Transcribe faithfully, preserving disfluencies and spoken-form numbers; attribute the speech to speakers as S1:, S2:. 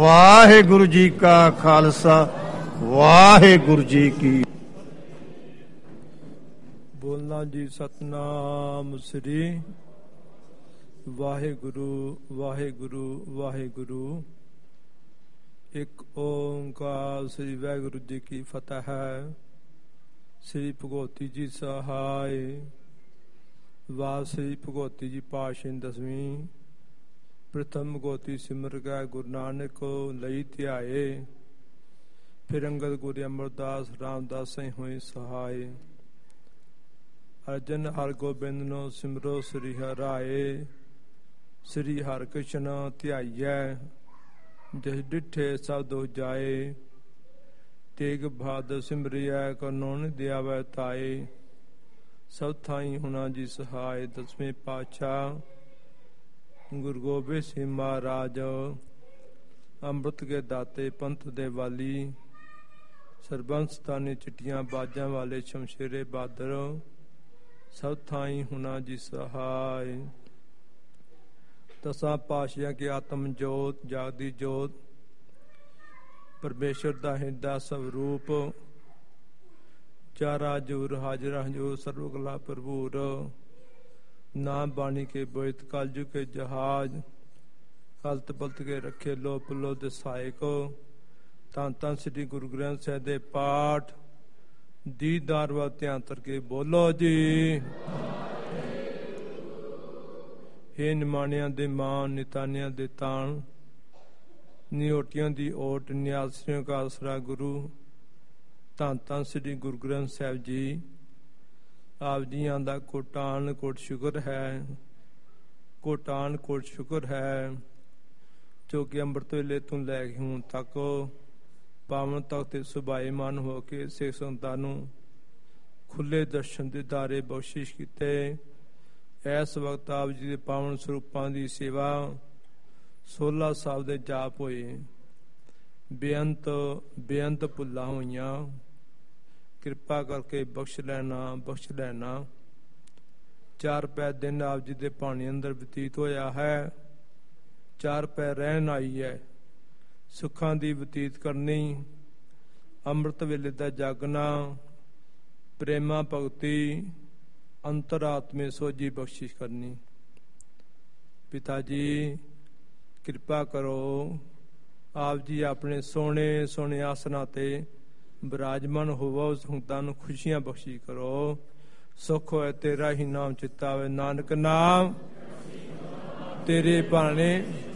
S1: ਵਾਹਿਗੁਰੂ ਜੀ ਕਾ ਖਾਲਸਾ ਵਾਹਿਗੁਰੂ ਜੀ ਕੀ।
S2: ਬੋਲਣਾ ਜੀ ਸਤਨਾਮ ਸ੍ਰੀ ਵਾਹਿਗੁਰੂ ਵਾਹਿਗੁਰੂ ਵਾਹਿਗੁਰੂ। ਇੱਕ ਓਂਕਾਰ ਸ੍ਰੀ ਵਾਹਿਗੁਰੂ ਜੀ ਕੀ ਫਤਿਹ ਹੈ। ਸ੍ਰੀ ਭਗਵਤੀ ਜੀ ਸਹਾਇ। ਵਾਹ ਸ੍ਰੀ ਭਗਵਤੀ ਜੀ ਪਾਤਸ਼ਾਹੀ ਦਸਵੀਂ ਪ੍ਰਥਮ ਭਗਵਤੀ ਸਿਮਰ ਗਏ ਗੁਰੂ ਨਾਨਕ ਲਈ ਧਿਆਏ। ਫਿਰ ਅੰਗਦ ਗੁਰੂ ਅਮਰਦਾਸ ਰਾਮਦਾਸ ਹੋਏ ਸਹਾਇ। ਅਰਜਨ ਹਰ ਗੋਬਿੰਦ ਨੂੰ ਸਿਮਰੋ ਸ੍ਰੀ ਹਰਿ। ਸ੍ਰੀ ਹਰਿ ਕ੍ਰਿਸ਼ਨ ਧਿਆਈਐ ਜਿਸ ਡਿਠੇ ਸਭ ਦੁਖ ਜਾਏ। ਤੇਗ ਬਹਾਦਰ ਸਿਮਰਿਐ ਕਰਨੋ ਨਿ ਦਿਆਵੈ ਤਾਏ। ਸਭ ਥਾਈ ਹੁਣਾ ਜੀ ਸਹਾਇ। ਦਸਵੇਂ ਪਾਤਸ਼ਾਹ ਗੁਰੂ ਗੋਬਿੰਦ ਸਿੰਘ ਮਹਾਰਾਜ ਅੰਮ੍ਰਿਤ ਕੇ ਦਾਤੇ ਪੰਥ ਦੇ ਵਾਲੀ ਸਰਬੰਸ ਤਾਨੀ ਚਿੱਟੀਆਂ ਬਾਜਾਂ ਵਾਲੇ ਸ਼ਮਸ਼ੇਰੇ ਬਹਾਦਰ ਸਭ ਥਾਈ ਹੁਣਾ ਜੀ ਸਹਾਇ। ਦਸਾਂ ਪਾਤਸ਼ਾਹਾਂ ਕੀ ਆਤਮ ਜੋਤ ਜਾਗਦੀ ਜੋਤ ਪਰਮੇਸ਼ਰ ਦਾ ਹਿਰਦਾ ਸਵਰੂਪ ਚਾਰਾ ਜੂਰ ਹਾਜ਼ਰ ਹਜੂਰ ਸਰਵ ਕਲਾ ਭਰਪੂਰ ਨਾਮ ਬਾਣੀ ਕੇ ਬੋਇਤ ਕਲਯੁਗ ਕੇ ਜਹਾਜ ਹਲਤ ਪਲਤ ਕੇ ਰੱਖੇ ਲੋ ਪਲੋ ਦੇ ਸਹਾਇਕ। ਤਾਂ ਤਾਂ ਸ੍ਰੀ ਗੁਰੂ ਗ੍ਰੰਥ ਸਾਹਿਬ ਦੇ ਪਾਠ ਦੀਦਾਰ ਵੱਲ ਧਿਆਨ ਧਰ ਕੇ ਬੋਲੋ ਜੀ। ਹੇ ਨਿਮਾਣਿਆਂ ਦੇ ਮਾਣ ਨਿਤਾਨਿਆਂ ਦੇ ਤਾਣ ਨਿਓਟੀਆਂ ਦੀ ਓਟ ਨਿਆਸਰਿਆਂ ਕਾ ਆਸਰਾ ਗੁਰੂ। ਧੰਨ ਧੰਨ ਸ੍ਰੀ ਗੁਰੂ ਗ੍ਰੰਥ ਸਾਹਿਬ ਜੀ ਆਪ ਜੀਆਂ ਦਾ ਕੋਟਾਨ ਕੋਟ ਸ਼ੁਕਰ ਹੈ। ਕੋਟਾਨ ਕੋਟ ਸ਼ੁਕਰ ਹੈ ਜੋ ਕਿ ਅੰਮ੍ਰਿਤ ਵੇਲੇ ਤੋਂ ਲੈ ਕੇ ਹੁਣ ਤੱਕ ਪਾਵਨ ਤਖਤ ਤੇ ਸੁਭਾਏਮਾਨ ਹੋ ਕੇ ਸਿੱਖ ਸੰਗਤਾਂ ਨੂੰ ਖੁੱਲੇ ਦਰਸ਼ਨ ਦੀਦਾਰੇ ਬਖਸ਼ਿਸ਼ ਕੀਤੇ। ਇਸ ਵਕਤ ਆਪ ਜੀ ਦੇ ਪਾਵਨ ਸਰੂਪਾਂ ਦੀ ਸੇਵਾ ਸੋਲ੍ਹਾਂ ਸਾਹਿਬ ਦੇ ਜਾਪ ਹੋਏ। ਬੇਅੰਤ ਬੇਅੰਤ ਭੁੱਲਾਂ ਹੋਈਆਂ ਕਿਰਪਾ ਕਰਕੇ ਬਖਸ਼ ਲੈਣਾ ਬਖਸ਼ ਲੈਣਾ। ਚਾਰ ਪੈ ਦਿਨ ਆਪ ਜੀ ਦੇ ਪਾਣੀ ਅੰਦਰ ਬਤੀਤ ਹੋਇਆ ਹੈ। ਚਾਰ ਪੈ ਰਹਿਣ ਆਈ ਹੈ ਸੁੱਖਾਂ ਦੀ ਬਤੀਤ ਕਰਨੀ। ਅੰਮ੍ਰਿਤ ਵੇਲੇ ਦਾ ਜਾਗਣਾ ਪ੍ਰੇਮਾ ਭਗਤੀ ਅੰਤਰਾਤਮੇ ਸੋਝੀ ਬਖਸ਼ਿਸ਼ ਕਰਨੀ। ਪਿਤਾ ਜੀ ਕਿਰਪਾ ਕਰੋ ਆਪ ਜੀ ਆਪਣੇ ਸੋਹਣੇ ਸੋਹਣੇ ਆਸਨਾਂ ਤੇ ਬਿਰਾਜਮਾਨ ਹੋਵੋ। ਸੰਗਤਾਂ ਨੂੰ ਖੁਸ਼ੀਆਂ ਬਖਸ਼ੀ ਕਰੋ। ਸੁਖ ਹੋਏ ਤੇਰਾ ਹੀ ਨਾਮ ਚਿਤਾਵੇ ਨਾਨਕ ਨਾਮ ਤੇਰੇ ਭਾਣੇ